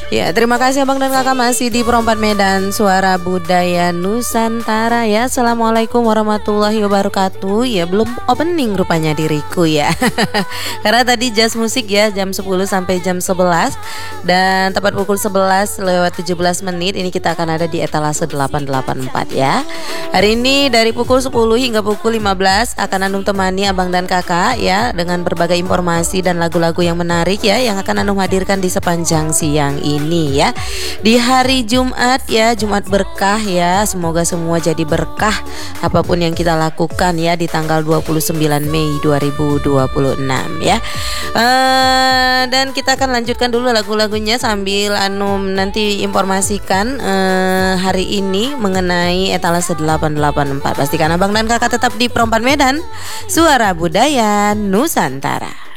Ya, terima kasih Abang dan Kakak masih di Perempat Medan Suara Budaya Nusantara ya. Assalamualaikum warahmatullahi wabarakatuh. Ya, belum opening rupanya diriku ya. Karena tadi jazz musik ya jam 10 sampai jam 11. Dan tepat pukul 11 lewat 17 menit ini kita akan ada di etalase 884 ya. Hari ini dari pukul 10 hingga pukul 15 akan Anum temani Abang dan Kakak ya dengan berbagai informasi dan lagu-lagu yang menarik ya yang akan Anum hadirkan di sepanjang siang ini ya. Di hari Jumat ya, Jumat berkah ya. Semoga semua jadi berkah apapun yang kita lakukan ya di tanggal 29 Mei 2026 ya. Dan kita akan lanjutkan dulu lagu-lagunya sambil Anum nanti informasikan hari ini mengenai etalase 884. Pastikan Abang dan Kakak tetap di Perempat Medan Suara Budaya Nusantara.